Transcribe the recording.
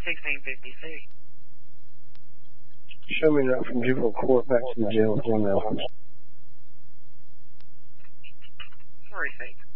1656. Show me that from juvenile court back to the jail with 1 hour. 36.